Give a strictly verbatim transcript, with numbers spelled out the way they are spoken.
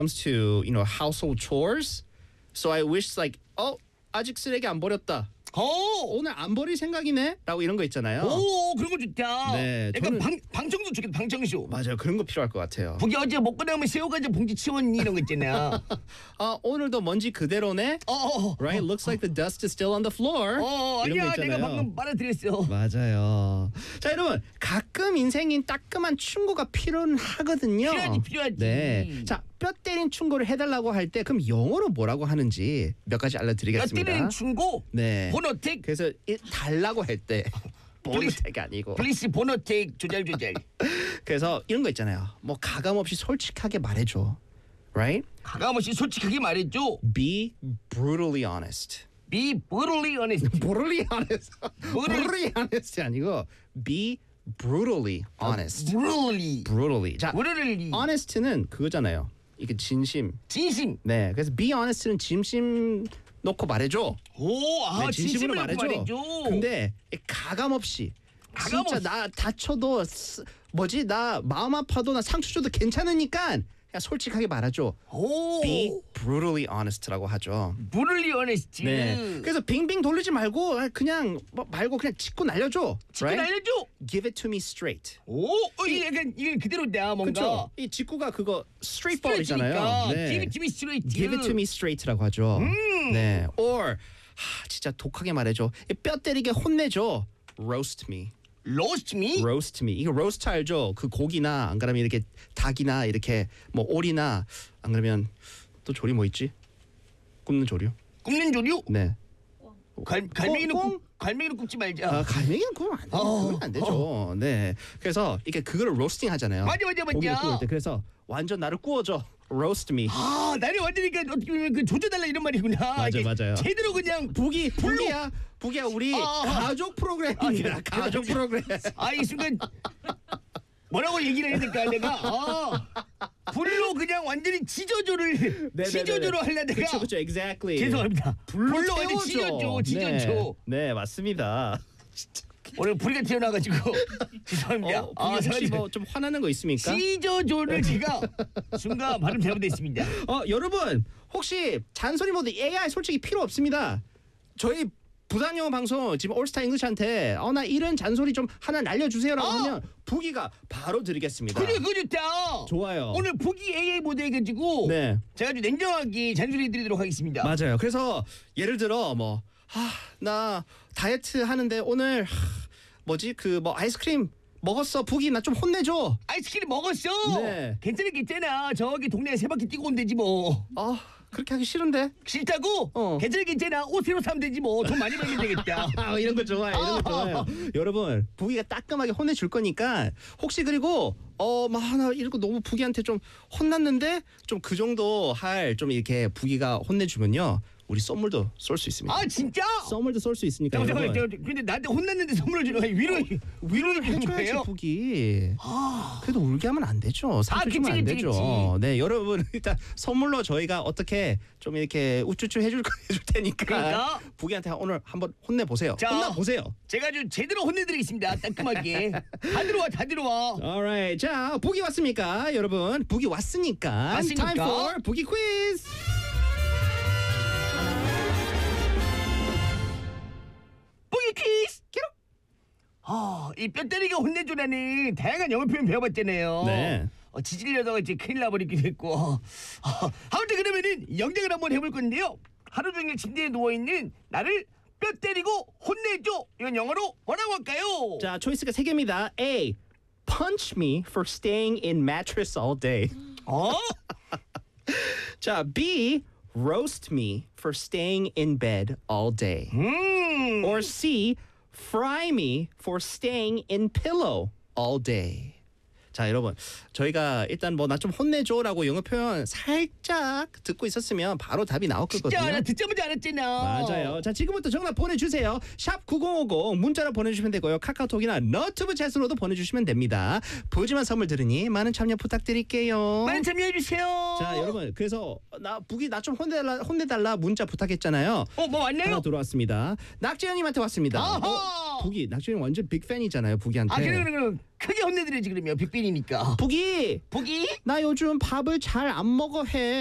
comes to, you know, household chores. So I wish like, 어, 아직 쓰레기 안 버렸다. 어. 오늘 안 버릴 생각이네? 라고 이런 거 있잖아요. 오, 그런 거 좋다. 네, 약간 저는- 방, 방청소 좋겠다, 방청소. 맞아요. 그런 거 필요할 것 같아요. 북이 어제 먹고 나면 새우가지 봉지 치웠니 이런 거 있잖아. 아, 오늘도 먼지 그대로네? 어, 어, 어. Right? Looks like the dust is still on the floor. 어, 이런 아니야, 거 내가 있잖아요. 방금 빨아들였어. 맞아요. 자, 여러분. 가끔 인생인 따끔한 충고가 필요하거든요. 필요하지, 필요하지. 네. 자, 뼈 때린 충고를 해달라고 할 때 그럼 영어로 뭐라고 하는지 몇 가지 알려드리겠습니다. 뼈 때리는 충고. 네. 보너텍. 그래서 이 달라고 할 때 보너텍이 아니고. 플리스 보너텍 조절 조절. 그래서 이런 거 있잖아요. 뭐 가감 없이 솔직하게 말해줘. Right? 가감없이 솔직하게 말해줘. Be brutally honest. Be brutally honest. brutally honest. brutally honest 아니고 be brutally honest. brutally. brutally. 자, brutally. honest는 그거잖아요. 이게 진심. 진심. 네, 그래서 be honest는 진심 놓고 말해줘. 오, 아, 네, 진심으로 진심을 말해줘. 말해줘. 근데 가감 없이. 가감 진짜 없이. 나 다쳐도 쓰- 뭐지 나 마음 아파도 나 상처 줘도 괜찮으니까 그냥 솔직하게 말해줘. 오. Be brutally honest라고 하죠. brutally honest. 네. 그래서 빙빙 돌리지 말고 그냥 뭐 말고 그냥 짚고 날려줘. 직구 right? 알려줘. Give it to me straight. 오, 어, 이게 약간 이게 그대로다 뭔가. 그렇죠. 이 직구가 그거 straight ball이잖아요. 스트레이트니까. Give it to me straight. Give it to me straight라고 하죠. 음. 네. Or 하, 진짜 독하게 말해줘. 이 뼈 때리게 혼내줘. Roast me. roast me. roast me. 이거 roast 알죠? 그 고기나 안 그러면 이렇게 닭이나 이렇게 뭐 오리나 안 그러면 또 조리 뭐 있지? 굽는 조류. 굽는 조류. 네. 갈 갈매기는 꽁? 굽 갈매기는 굽지 말자. 아, 갈매기는 구우면 안, 돼. 어, 구우면 안 되죠. 네. 그래서 이게 그거를 로스팅 하잖아요. 맞아, 맞아, 맞아. 고기를 구울 때. 그래서 완전 나를 구워줘. roast me. 아, 나를 완전히 그 어떻게 보면 그 조져달라 이런 말이구나. 맞아, 이게 맞아요. 제대로 그냥. 북이 북이야. 북이야 우리 아, 가족 프로그램입니다. 아, 가족 그래. 프로그램. 아, 이 순간 뭐라고 얘기를 해야 될까 내가. 아, 불로 그냥 완전히 지저조를 네네네네. 지저조로 할래 내가. 그렇죠, 그렇죠, exactly. 죄송합니다. 불로 완전 태워줘. 지저조, 지저조. 네, 네 맞습니다. 오늘 불이가 튀어나와가지고 죄송합니다. 어, 아, 북이 혹시 사라지네. 뭐 좀 화나는 거 있습니까? 지저조를 제가 순간 발음 잘못했습니다. 어 여러분 혹시 잔소리 모드 에이아이 솔직히 필요 없습니다. 저희 부산영어 방송 지금 올스타 잉글리시한테 어 나 이런 잔소리 좀 하나 날려주세요라고 어. 하면 북이가 바로 드리겠습니다. 그래, 그거 좋다. 좋아요. 오늘 북이 에이아이 모드 해가지고 네 제가 아주 냉정하게 잔소리 드리도록 하겠습니다. 맞아요. 그래서 예를 들어 뭐 나 다이어트 하는데 오늘 하, 뭐지 그 뭐 아이스크림 먹었어 북이 나 좀 혼내줘. 아이스크림 먹었어. 네. 괜찮은 게 있잖아. 저기 동네에 세 바퀴 뛰고 오면 되지 뭐. 아 그렇게 하기 싫은데. 싫다고? 어. 괜찮은 게 있잖아. 옷 새로 사면 되지 뭐. 돈 많이 벌면 되겠다. 아, 이런 거 좋아요. 이런 거 좋아요. 여러분, 부기가 따끔하게 혼내줄 거니까 혹시 그리고 어막 하나 이런 거 너무 부기한테 좀 혼났는데 좀 그 정도 할 좀 이렇게 부기가 혼내주면요. 우리 선물도 쏠 수 있습니다. 아, 진짜? 선물도 쏠 수 있으니까 잠깐만, 여러분. 잠깐만. 근데 나한테 혼났는데 선물을 주는 거야. 위로 위로를 주는 해줘야지 거예요? 부기. 그래도 울게 하면 안 되죠. 상처 아, 주면 그치, 안 그치, 되죠. 그치. 네, 여러분 일단 선물로 저희가 어떻게 좀 이렇게 우쭈쭈 해줄 거 해줄 테니까 그러니까. 부기한테 오늘 한번 혼내 보세요. 자. 혼나 보세요. 제가 아주 제대로 혼내드리겠습니다. 따끔하게. 다 들어와, 다 들어와. Alright, 자 북이 왔습니까, 여러분? 북이 왔으니까 왔으니까. Time for 북이 퀴즈. 뽕이 퀴즈. 아, 이 뼈 때리게 혼내주라는 다양한 영어 표현 배워봤잖아요. 네. 어, 지질려다가 이제 큰일 나버리기도 했고. 어, 아무튼 그러면은 영작을 한번 해볼 건데요. 하루 종일 침대에 누워있는 나를 뼈 때리고 혼내줘. 이건 영어로 뭐라고 할까요? 자 초이스가 세 개입니다. A. Punch me for staying in mattress all day. 어? 자 B. Roast me for staying in bed all day. 음. Or C. Fry me for staying in pillow all day. 자 여러분 저희가 일단 뭐 나 좀 혼내줘라고 영어 표현 살짝 듣고 있었으면 바로 답이 나올 거거든요. 진짜 나 듣자마자 알았잖아. 맞아요. 자 지금부터 정답 보내주세요. 샵 구공오공 문자로 보내주시면 되고요. 카카오톡이나 너튜브 챗으로도 보내주시면 됩니다. 푸짐한 선물 들으니 많은 참여 부탁드릴게요. 많은 참여해주세요. 자 여러분 그래서 나 북이 나 좀 혼내달라 혼내달라 문자 부탁했잖아요. 어, 뭐 왔나요? 하나 들어왔습니다. 낙재현님한테 왔습니다. 아하! 어, 북이 낙준이 완전 빅팬이잖아요. 북이한테. 아 그래 그래 그래 크게 혼내드려야지 그러면 빅빈이니까. 북이 북이 나 요즘 밥을 잘 안 먹어 해.